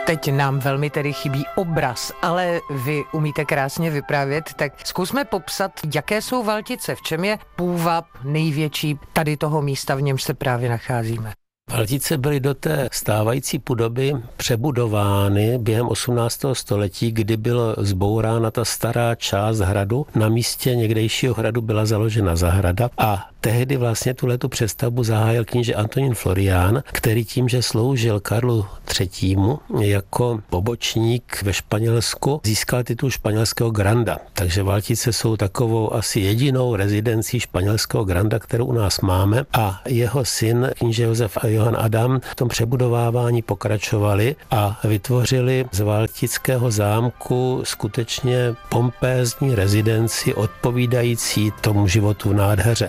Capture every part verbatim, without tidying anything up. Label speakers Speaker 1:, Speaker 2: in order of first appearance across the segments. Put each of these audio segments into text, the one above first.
Speaker 1: Teď nám velmi tedy chybí obraz, ale vy umíte krásně vyprávět, tak zkusme popsat, jaké jsou Valtice, v čem je půvab největší tady toho místa, v němž se právě nacházíme.
Speaker 2: Valtice byly do té stávající podoby přebudovány během osmnáctého století, kdy byla zbourána ta stará část hradu. Na místě někdejšího hradu byla založena zahrada a tehdy vlastně tuhletu přestavbu zahájil kníže Antonín Florián, který tím, že sloužil Karlu třetímu jako pobočník ve Španělsku, získal titul španělského granda. Takže Valtice jsou takovou asi jedinou rezidencí španělského granda, kterou u nás máme, a jeho syn kníže Josef a Johann Adam v tom přebudovávání pokračovali a vytvořili z Valtického zámku skutečně pompézní rezidenci odpovídající tomu životu v nádheře.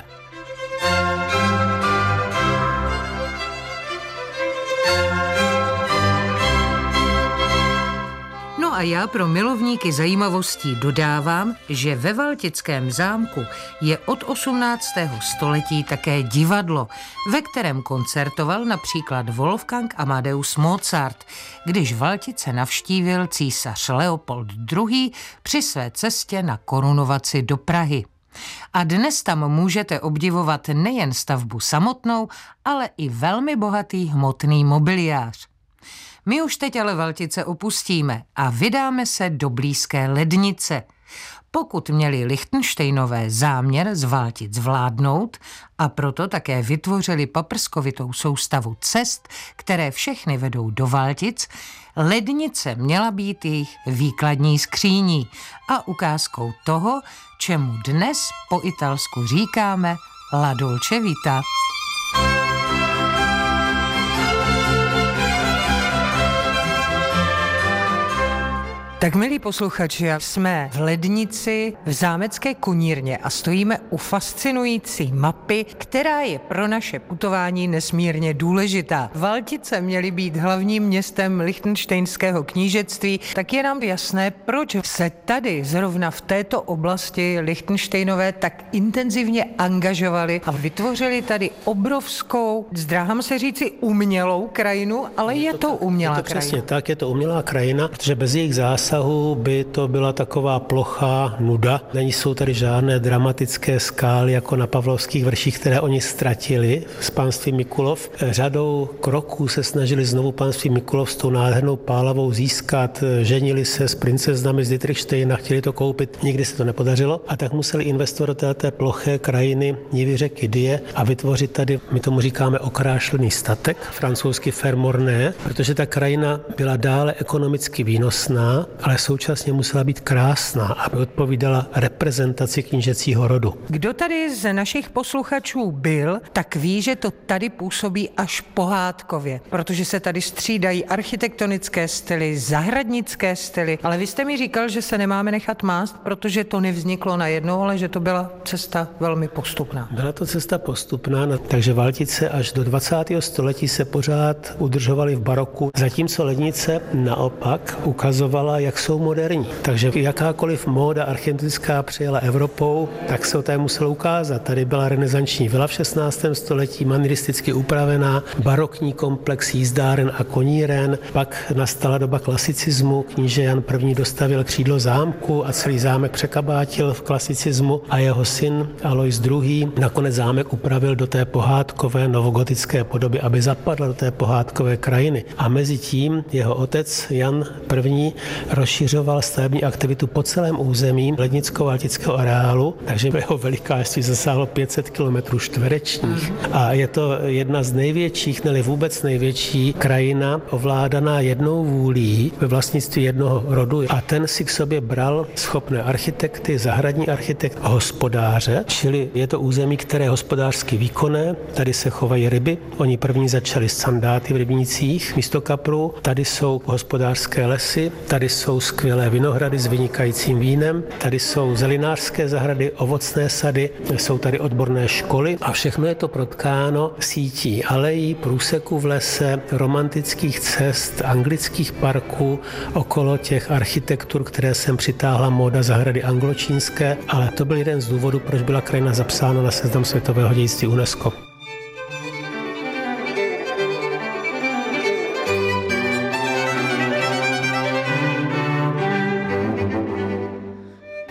Speaker 1: A já pro milovníky zajímavostí dodávám, že ve Valtickém zámku je od osmnáctého století také divadlo, ve kterém koncertoval například Wolfgang Amadeus Mozart, když Valtice navštívil císař Leopold druhý. při své cestě na korunovaci do Prahy. A dnes tam můžete obdivovat nejen stavbu samotnou, ale i velmi bohatý hmotný mobiliář. My už teď ale Valtice opustíme a vydáme se do blízké Lednice. Pokud měli Lichtenštejnové záměr z Valtic zvládnout a proto také vytvořili paprskovitou soustavu cest, které všechny vedou do Valtic, Lednice měla být jejich výkladní skříní a ukázkou toho, čemu dnes po italsku říkáme La Dolce Vita. Tak milí posluchači, jsme v Lednici v zámecké konírně a stojíme u fascinující mapy, která je pro naše putování nesmírně důležitá. Valtice měly být hlavním městem Lichtenštejnského knížectví, tak je nám jasné, proč se tady zrovna v této oblasti Lichtenštejnové tak intenzivně angažovali a vytvořili tady obrovskou, zdráhám se říci umělou krajinu, ale je, je to, to umělá
Speaker 2: je to
Speaker 1: krajina.
Speaker 2: Přesně tak, je to umělá krajina, protože bez jejich zásahů by to byla taková plochá nuda. Není jsou tady žádné dramatické skály jako na Pavlovských vrších, které oni ztratili z panství Mikulov. Řadou kroků se snažili znovu panství Mikulov s tou nádhernou Pálavou získat. Ženili se s princeznami z Dietrichštejna, chtěli to koupit, nikdy se to nepodařilo a tak museli investovat do této ploché krajiny nivy řeky Dyje a vytvořit tady, my tomu říkáme okrášlený statek, francouzsky fermorné, protože ta krajina byla dále ekonomicky výnosná, ale současně musela být krásná, aby odpovídala reprezentaci knížecího rodu.
Speaker 1: Kdo tady z našich posluchačů byl, tak ví, že to tady působí až pohádkově, protože se tady střídají architektonické styly, zahradnické styly, ale vy jste mi říkal, že se nemáme nechat mást, protože to nevzniklo najednou, ale že to byla cesta velmi postupná.
Speaker 2: Byla to cesta postupná, takže Valtice až do dvacátého století se pořád udržovaly v baroku, zatímco Lednice naopak ukazovala, jak jsou moderní. Takže jakákoliv móda architektonická přijela Evropou, tak se o té muselo ukázat. Tady byla renesanční vila v šestnáctém století, manieristicky upravená, barokní komplex jízdáren a koníren, pak nastala doba klasicismu, kníže Jan I. dostavil křídlo zámku a celý zámek překabátil v klasicismu a jeho syn Alois druhý. nakonec zámek upravil do té pohádkové novogotické podoby, aby zapadl do té pohádkové krajiny. A mezi tím jeho otec Jan I. rozšiřoval stavební aktivitu po celém území lednicko-valtického areálu, takže jeho velikářství zasáhlo pět set kilometrů čtverečních. A je to jedna z největších, ne vůbec největší krajina ovládaná jednou vůlí ve vlastnictví jednoho rodu. A ten si k sobě bral schopné architekty, zahradní architekt a hospodáře, čili je to území, které je hospodářsky výkonné. Tady se chovají ryby. Oni první začali s sandáty v rybnících místo kaprů. Tady jsou hospodářské lesy, tady jsou skvělé vinohrady s vynikajícím vínem, tady jsou zelinářské zahrady, ovocné sady, jsou tady odborné školy a všechno je to protkáno sítí alejí, průseků v lese, romantických cest, anglických parků, okolo těch architektur, které sem přitáhla móda zahrady angločínské, ale to byl jeden z důvodů, proč byla krajina zapsána na seznam světového dědictví UNESCO.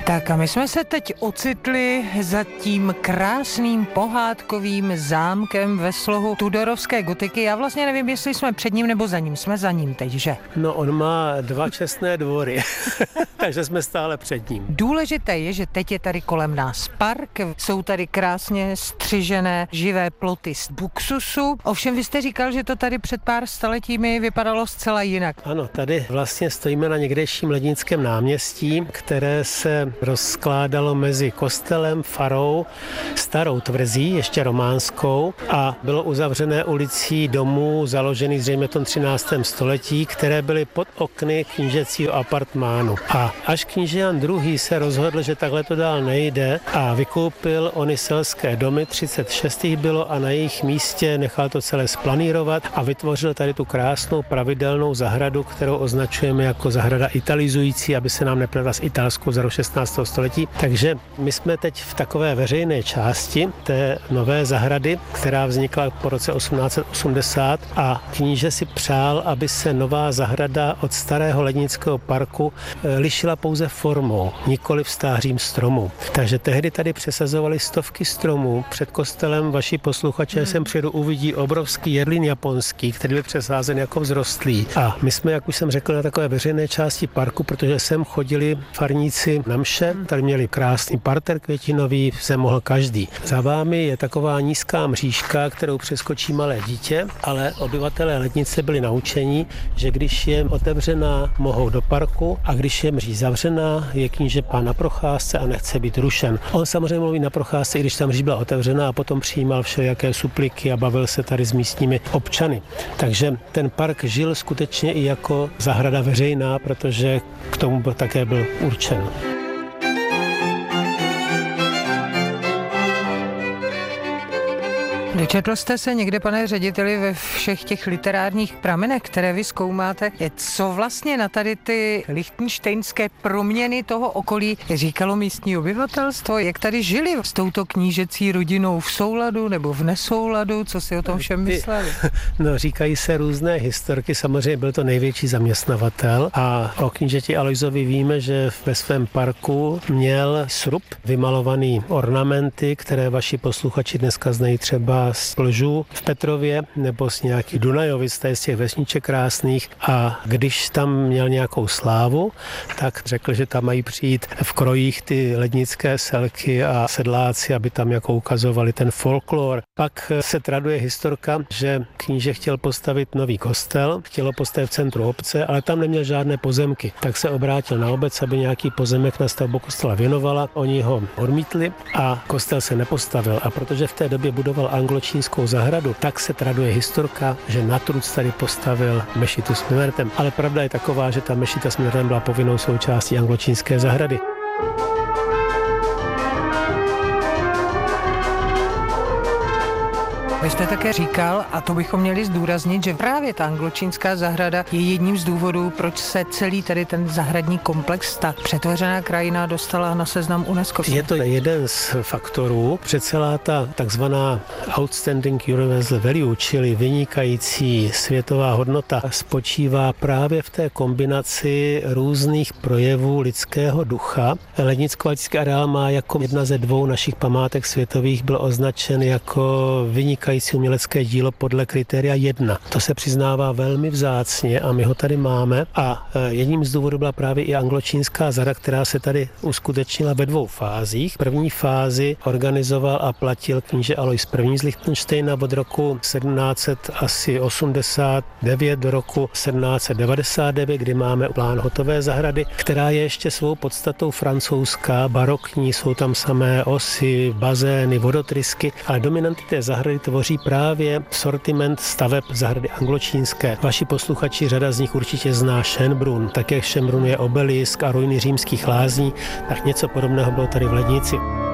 Speaker 1: Tak a my jsme se teď ocitli za tím krásným pohádkovým zámkem ve slohu tudorovské gotiky. Já vlastně nevím, jestli jsme před ním nebo za ním. Jsme za ním teď, že?
Speaker 2: No, on má dva čestné dvory, takže jsme stále před ním.
Speaker 1: Důležité je, že teď je tady kolem nás park, jsou tady krásně střižené živé ploty z buksusu. Ovšem vy jste říkal, že to tady před pár staletími vypadalo zcela jinak.
Speaker 2: Ano, tady vlastně stojíme na někdejším Lednickém náměstí, které se rozkládalo mezi kostelem, farou, starou tvrzí, ještě románskou, a bylo uzavřené ulicí domů založených zřejmě v tom třináctém století, které byly pod okny knížecího apartmánu. A až kníže Jan druhý. se rozhodl, že takhle to dál nejde a vykoupil ony selské domy, třicet šest jich bylo, a na jejich místě nechal to celé splanírovat a vytvořil tady tu krásnou pravidelnou zahradu, kterou označujeme jako zahrada italizující, aby se nám nepletla s italskou za šestnáctého století. Takže my jsme teď v takové veřejné části té nové zahrady, která vznikla po roce osmnáct set osmdesát, a kníže si přál, aby se nová zahrada od starého Lednického parku lišila pouze formou, nikoli v stářím stromu. Takže tehdy tady přesazovali stovky stromů. Před kostelem vaši posluchače hmm. sem přijedu, uvidí obrovský jedlín japonský, který byl přesázen jako vzrostlý. A my jsme, jak už jsem řekl, na takové veřejné části parku, protože sem chodili farníci na mše, tady měli krásný parter květinový, sem mohl každý. Za vámi je taková nízká mřížka, kterou přeskočí malé dítě, ale obyvatelé Lednice byli naučení, že když je otevřená, mohou do parku, a když je mříž zavřená, je kníže pán na procházce a nechce být rušen. On samozřejmě mluví na procházce, i když tam mříž byla otevřená, a potom přijímal všelijaké supliky a bavil se tady s místními občany. Takže ten park žil skutečně i jako zahrada veřejná, protože k tomu také byl určen.
Speaker 1: Dočetl jste se někde, pane řediteli, ve všech těch literárních pramenech, které vy zkoumáte, co vlastně na tady ty lichtenštejnské proměny toho okolí říkalo místní obyvatelstvo? Jak tady žili s touto knížecí rodinou v souladu nebo v nesouladu? Co si o tom všem mysleli?
Speaker 2: No, říkají se různé historky, samozřejmě byl to největší zaměstnavatel, a o knížeti Alojzovi víme, že ve svém parku měl srub, vymalovaný ornamenty, které vaši posluchači dneska znají třeba z Plžů v Petrově nebo z nějakých Dunajovic, z těch vesniček krásných, a když tam měl nějakou slávu, tak řekl, že tam mají přijít v krojích ty lednické selky a sedláci, aby tam jako ukazovali ten folklor. Pak se traduje historka, že kníže chtěl postavit nový kostel, chtělo postavit v centru obce, ale tam neměl žádné pozemky. Tak se obrátil na obec, aby nějaký pozemek na stavbu kostela věnovala. Oni ho odmítli a kostel se nepostavil. A protože v té době budoval angločínskou zahradu, tak se traduje historka, že na truc tady postavil mešitu s minaretem. Ale pravda je taková, že ta mešita s minaretem byla povinnou součástí angločínské zahrady.
Speaker 1: Vy jste také říkal, a to bychom měli zdůraznit, že právě ta angločínská zahrada je jedním z důvodů, proč se celý tady ten zahradní komplex, ta přetvořená krajina, dostala na seznam UNESCO.
Speaker 2: Je to jeden z faktorů, že celá ta takzvaná outstanding universal value, čili vynikající světová hodnota, spočívá právě v té kombinaci různých projevů lidského ducha. Lednicko-valtický areál má jako jedna ze dvou našich památek světových byl označen jako vynikající umělecké dílo podle kritéria jedna. To se přiznává velmi vzácně a my ho tady máme, a jedním z důvodů byla právě i angločínská zahrada, která se tady uskutečnila ve dvou fázích. První fázi organizoval a platil kníže Alojz I. z Lichtenštejna od roku sedmnáct set osmdesát devět do roku sedmnáct set devadesát devět, kdy máme plán hotové zahrady, která je ještě svou podstatou francouzská, barokní, jsou tam samé osy, bazény, vodotrysky, ale dominanty té zahrady tvoří právě sortiment staveb zahrady angločínské. Vaši posluchači, řada z nich určitě zná Schönbrunn, také v Schönbrunnu je obelisk a ruiny římských lázní, tak něco podobného bylo tady v Lednici.